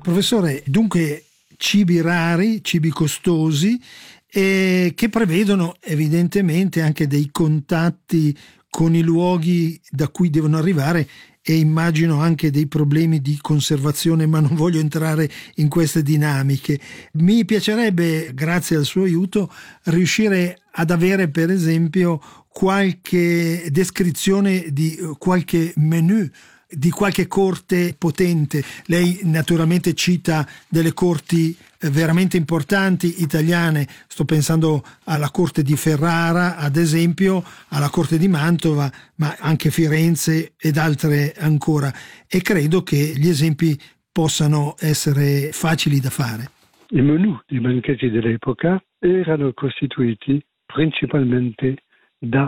Professore, dunque cibi rari, cibi costosi e che prevedono evidentemente anche dei contatti con i luoghi da cui devono arrivare e immagino anche dei problemi di conservazione, ma non voglio entrare in queste dinamiche. Mi piacerebbe, grazie al suo aiuto, riuscire ad avere per esempio qualche descrizione di qualche menù, di qualche corte potente. Lei naturalmente cita delle corti veramente importanti italiane, sto pensando alla corte di Ferrara ad esempio, alla corte di Mantova, ma anche Firenze ed altre ancora, e credo che gli esempi possano essere facili da fare. I menù dei banchetti dell'epoca erano costituiti principalmente da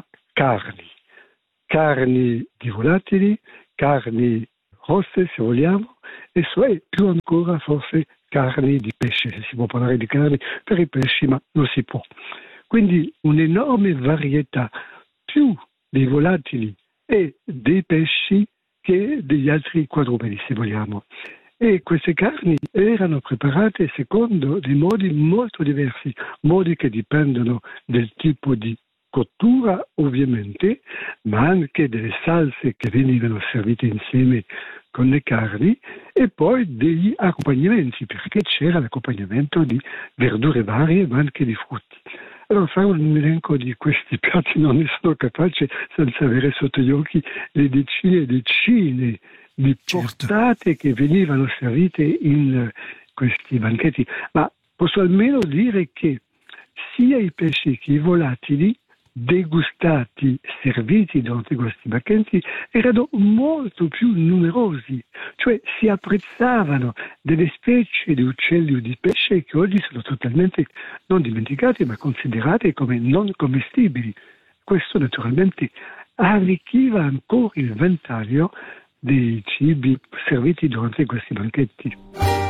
carni di volatili, carni rosse se vogliamo, e più ancora forse carni di pesce, se si può parlare di carni per i pesci, ma non si può. Quindi un'enorme varietà, più dei volatili e dei pesci che degli altri quadrupedi se vogliamo. E queste carni erano preparate secondo dei modi molto diversi, modi che dipendono del tipo di cottura ovviamente, ma anche delle salse che venivano servite insieme con le carni e poi degli accompagnamenti, perché c'era l'accompagnamento di verdure varie ma anche di frutti. Allora fare un elenco di questi piatti non ne sono capace senza avere sotto gli occhi le decine e decine di portate che venivano servite in questi banchetti, ma posso almeno dire che sia i pesci che i volatili degustati, serviti durante questi banchetti, erano molto più numerosi, cioè si apprezzavano delle specie di uccelli o di pesce che oggi sono totalmente non dimenticati ma considerati come non commestibili. Questo naturalmente arricchiva ancora il ventaglio dei cibi serviti durante questi banchetti.